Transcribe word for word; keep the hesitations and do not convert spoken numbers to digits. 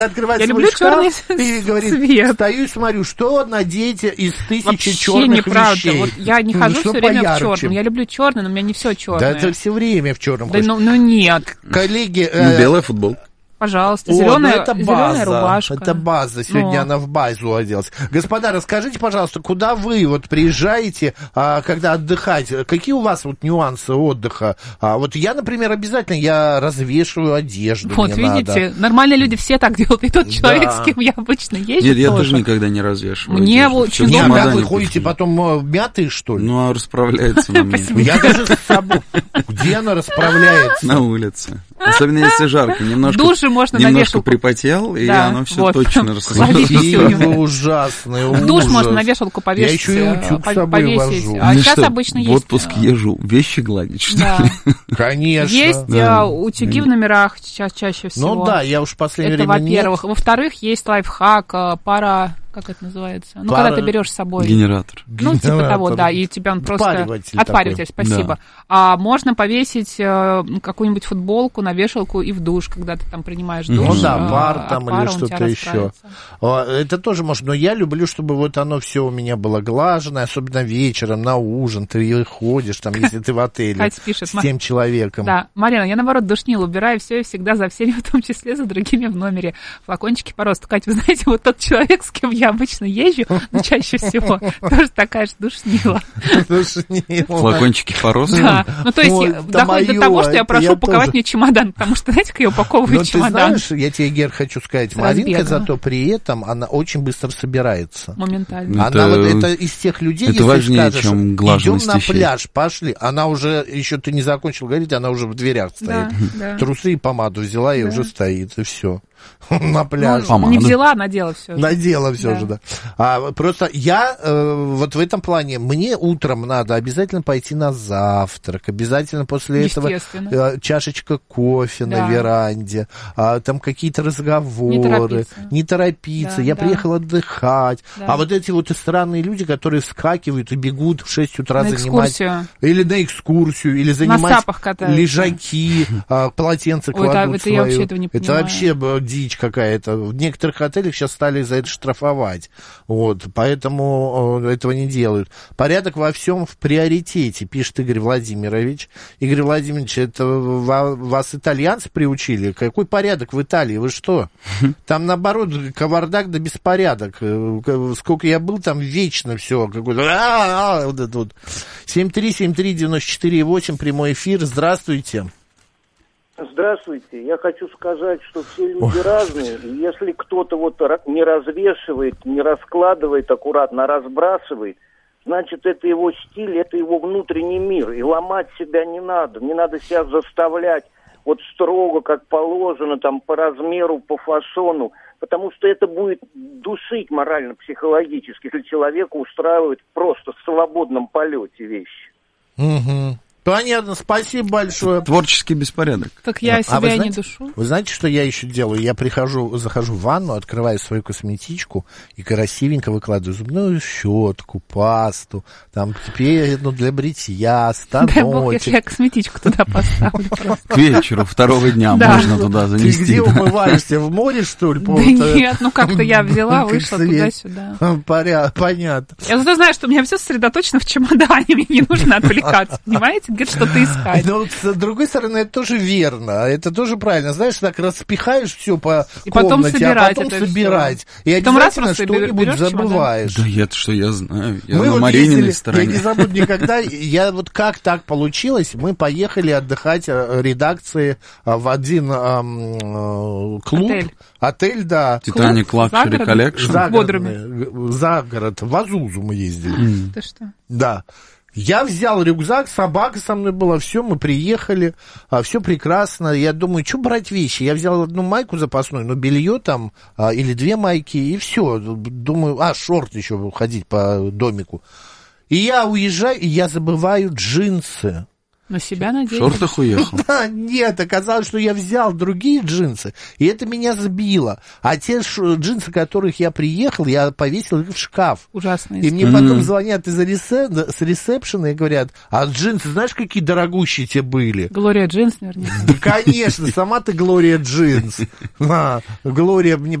Открывает Я свой люблю шкаф черный и говорит, цвет. стою и смотрю, что надеть из тысячи Вообще черных неправда. вещей. Вот я не хожу Что все время поярче. в черном. Я люблю черный, но у меня не все черное. Да это все время в черном. Да ну, ну нет. Коллеги... Ну, э, белая футболка. Пожалуйста, О, зеленая, ну это зеленая база, рубашка. это база. Сегодня Но. она в базу оделась. Господа, расскажите, пожалуйста, куда вы вот приезжаете, а, когда отдыхать? Какие у вас вот нюансы отдыха? А, вот я, например, обязательно я развешиваю одежду. Вот, мне видите, надо. нормальные люди все так делают. И тот человек, Да. с кем я обычно езжу, Нет, я тоже. тоже никогда не развешиваю. Мне одежду. вот Всё в чудо- Не, а чемодане как вы ходите пихаю. потом э, мятые, что ли? Ну, а расправляется на мне. Я даже с собой. Где она расправляется? На улице. Особенно если жарко. Немножко, В душе можно на немножко вешалку. припотел, и Да, оно все вот. точно Ловите расправляется. силу. Вы ужасный В душ ужас. можно на вешалку повесить. Я еще и утюг э, с собой повесить. вожу. А Ну сейчас что, обычно в есть. отпуск э, езжу, вещи гладить, что Да. ли? Конечно. Есть Да. э, утюги в номерах ча- чаще всего. Ну да, я уж в последнее Это время во-первых. Во-вторых, есть лайфхак, э, пара, как это называется? Ну, Пара- когда ты берешь с собой. Генератор. Ну, типа Генератор. того, да, и тебя он просто... Отпариватель Отпариватель, такой. спасибо. Да. А можно повесить э, какую-нибудь футболку на вешалку и в душ, когда ты там принимаешь душ. Ну да, э, пар от там пара или он что-то тебя еще. расправится. А, Это тоже можно, но я люблю, чтобы вот оно все у меня было глажено, особенно вечером на ужин, ты ходишь там, если ты в отеле Катя пишет, с тем человеком. Да, Марина, я наоборот душнила, убираю все и всегда за всеми, в том числе за другими в номере. Флакончики по росту. Катя, вы знаете, вот тот человек, с кем я обычно езжу, ну, чаще всего, тоже такая же душнила. Флакончики по росту. Да, ну то есть Ой, я- да доходит до моё, того, что я это прошу я упаковать тоже. мне чемодан, потому что, знаете, как я упаковываю Но ты чемодан? знаешь, я тебе, Гер, хочу сказать, С Маринка разбега. зато при этом, она очень быстро собирается. Моментально. Это- Она вот это из тех людей, это если важнее, скажешь, чем идем глаженность на вещей. пляж, пошли, она уже, еще ты не закончил говорить, она уже в дверях стоит. Да, да. Трусы и помаду взяла и Да. уже стоит, и все. На пляж. Ну, Помада. не взяла, надела все. Надела все Да. же, да. А, просто я э, вот в этом плане, мне утром надо обязательно пойти на завтрак, обязательно после этого Естественно. э, чашечка кофе Да. на веранде, а, там какие-то разговоры, Не торопиться. не торопиться. Да, я да. приехал отдыхать. Да. А вот эти вот странные люди, которые вскакивают и бегут в шесть утра На занимать... экскурсию. Или на экскурсию, или занимать сапах катаются. лежаки, а, полотенца Ой, кладут это- это я свои. вообще этого не Это понимаю. вообще б, дичь какая-то. В некоторых отелях сейчас стали за это штрафовать. Вот, поэтому э, этого не делают. Порядок во всем в приоритете, пишет Игорь Владимирович. Игорь Владимирович, это ва- вас итальянцы приучили? Какой порядок в Италии? Вы что? Там, наоборот, кавардак да беспорядок. Э, к- Сколько я был, там вечно все. Какой-то... а-а-а, вот это вот. семь три семь три девяносто четыре восемь, прямой эфир. Здравствуйте. Здравствуйте. Я хочу сказать, что все люди разные. И если кто-то вот ра- не развешивает, не раскладывает аккуратно, а разбрасывает, значит, это его стиль, это его внутренний мир. И ломать себя не надо. Не надо себя заставлять вот строго, как положено, там, по размеру, по фасону. Потому что это будет душить морально-психологически, если человека устраивает просто в свободном полете вещи. Угу. Понятно, спасибо большое. Творческий беспорядок. Так я А себя вы и не знаете- душу. Вы знаете, что я еще делаю? Я прихожу, захожу в ванну, открываю свою косметичку и красивенько выкладываю зубную щетку, пасту, там пену для бритья, Дай бог, если станочек. я косметичку туда поставлю просто. К вечеру второго дня Да. можно туда Ты занести. где да. умываешься? В море, что ли? Да по- вот, э, нет, ну как-то я взяла, как вышла свет. туда-сюда. Поря- Понятно. Я зато знаю, что у меня все сосредоточено в чемодане, мне не нужно отвлекаться, понимаете, где-то что-то искать. Но вот, с другой стороны, это тоже верно, это тоже правильно. Знаешь, так распихаешь все по И потом комнате, собирать а потом это всё. собирать. И Потом раз обязательно просто берёшь что-нибудь чемодан. забываешь. Да я-то что, я знаю. Я Мы на вот Марининой ездили, стороне. я не забуду никогда, я вот как так получилось, мы поехали отдыхать э, редакции э, в один эм, э, клуб. Отель. Отель, да. Титаник Лакшери загородный. Коллекшн. За- Загородный, за город, в Азузу мы ездили. Ты что? Да. Я взял рюкзак, собака со мной была, все, мы приехали, все прекрасно. Я думаю, что брать вещи? Я взял одну майку запасную, но белье там, а, или две майки, и все. Думаю, а, шорт еще ходить по домику. И я уезжаю, и я забываю джинсы. На себя надеюсь. В шортах уехал. Да, нет, оказалось, что я взял другие джинсы, и это меня сбило. А те ш- джинсы, которых я приехал, я повесил их в шкаф. Ужасно. И мне потом звонят из ресеп- с ресепшена и говорят, а джинсы, знаешь, какие дорогущие те были? Глория Джинс, наверное. Да, конечно, сама ты Глория Джинс. А, Глория мне